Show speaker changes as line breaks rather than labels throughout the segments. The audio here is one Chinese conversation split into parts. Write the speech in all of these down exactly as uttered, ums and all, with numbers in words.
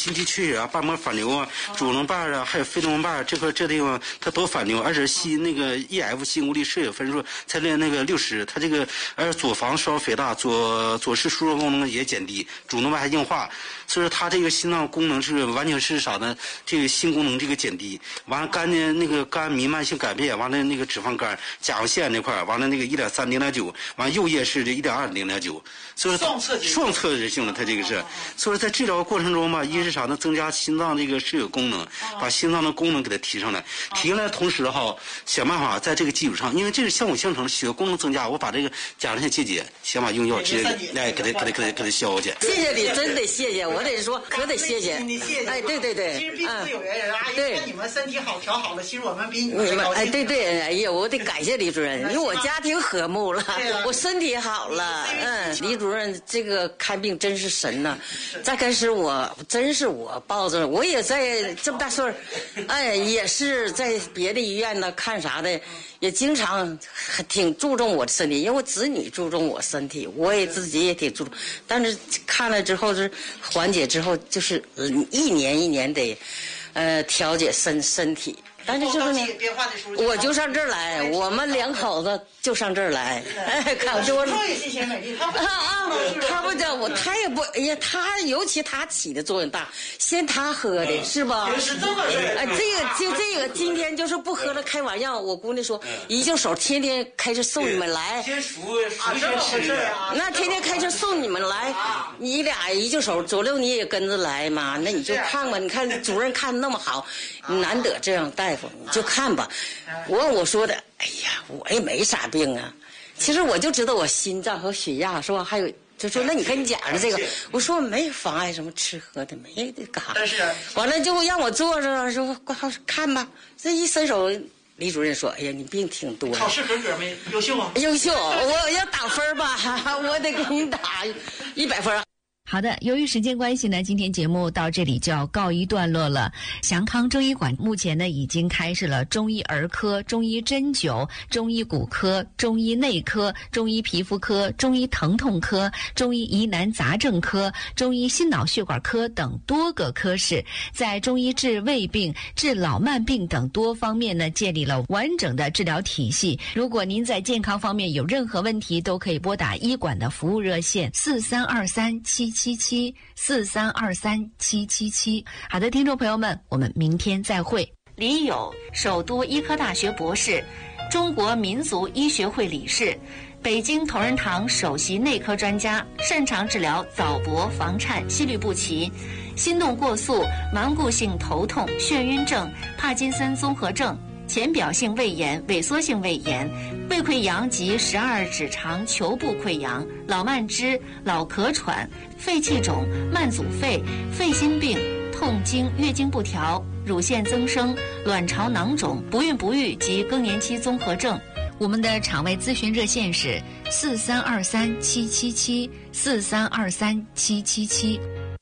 心肌缺血啊、瓣膜反流啊、主动瓣啊，还有肺动瓣这块这地方它都反流，而且心那个 E F 心无力射血分数才练那个六十，它这个而左房烧肥大，左左室输入功能也减低，主动脉还硬化，所以说它这个心脏功能是完全是啥呢？这个心功能这个减低，完了肝呢那个肝弥漫性改变，完了那个脂肪肝、甲状腺那块，完了那个一点三、零点九，完了右叶是这一点二、零点九，所以说双侧双侧性的它这个是，所以说在治疗过程中吧，一是啥呢？增加心脏这个射血功能，把心脏的功能给它提上来，提上来的同时哈，想办法在这个基础上，因为这是相辅相成，血功能增加，我把这个甲状腺结节，想法用药直接哎给它给它给它给它消去。
谢谢你，真得谢谢，我得说可得谢谢。
你谢谢。
哎，对对对。
其实并不是有缘人，阿姨说你们身体好调好了，其实我们比你
们
高兴。
哎，对对，哎呀，我得感谢李主任，因为我家庭和睦了，我身体好了。嗯，李主任这个看病真是神呐。再开始我真是我抱着，我也在这么大岁数，哎，也是在别的医院呢看啥的，也经常挺注重我的身体，因为我子女注重我身体，我也自己也挺注重。但是看了之后是缓解之后，就是一年一年得，呃，调节身身体。但是就是呢，我就上这儿来，我们两口子就上这儿来，哎，看就我。
说也谢谢美丽，他不
啊啊，他不叫我，他也不，哎呀，他尤其他起的作用大，先他喝的是吧？
是这么事
哎，这个就这个，今天就是不喝了，开玩笑。我姑娘说，一净手天天开车送你们来，
先熟
啊，这么回事啊？
那天天开车送你们来，你俩一净手，左六你也跟着来嘛？那你就看吧，你看主任看那么好，难得这样大夫，你就看吧。我我说的，哎呀，我也没啥病啊。其实我就知道我心脏和血压是吧？还有就说那你跟你讲的这个，我说没妨碍什么吃喝的，没得干。
但是
完了就让我坐着说看吧，这一伸手，李主任说：“哎呀，你病挺多。”
考试合格没？优秀啊！
优秀，我要打分吧，我得给你打一百分。
好的，由于时间关系呢，今天节目到这里就要告一段落了。祥康中医馆目前呢已经开设了中医儿科、中医针灸、中医骨科、中医内科、中医皮肤科、中医疼痛科、中医疑难杂症科、中医心脑血管科等多个科室，在中医治胃病、治老慢病等多方面呢建立了完整的治疗体系。如果您在健康方面有任何问题，都可以拨打医馆的服务热线四三二三七七七四三二三七七七。好的，听众朋友们，我们明天再会。李友，首都医科大学博士，中国民族医学会理事，北京同仁堂首席内科专家，擅长治疗早搏、房颤、心律不齐、心动过速、顽固性头痛、眩晕症、帕金森综合症、浅表性胃炎、萎缩性胃炎、胃溃疡及十二指肠球部溃疡、老慢支、老咳喘、肺气肿、慢阻肺、肺心病、痛经、月经不调、乳腺增生、卵巢囊肿、不孕不育及更年期综合症。我们的场外咨询热线是四三二三七七七四三二三七七七。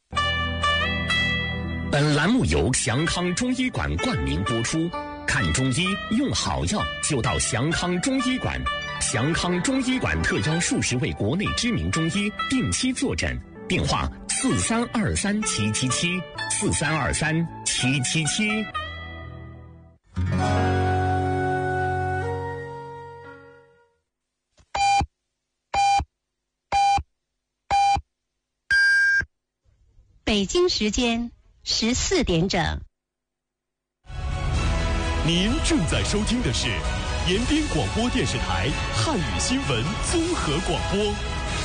本栏目由祥康中医馆冠名播出。看中医用好药就到祥康中医馆，祥康中医馆特邀数十位国内知名中医定期坐诊，电话四三二三七七七四三二三七七七。
北京时间十四点整。
您正在收听的是延边广播电视台汉语新闻综合广播。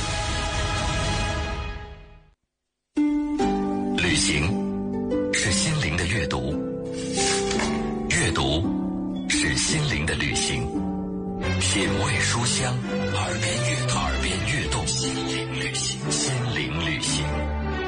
旅行是心灵的阅读，阅读是心灵的旅行。品味书香，耳边阅读，耳边阅读，心灵旅行，心灵旅行。